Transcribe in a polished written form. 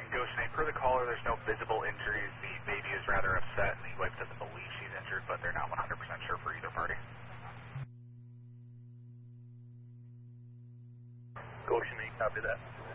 And Goshen 8, per the caller, there's no visible injuries. The baby is rather upset, and the wife doesn't believe she's injured, but they're not 100% sure for either party. Goshen 8, copy that.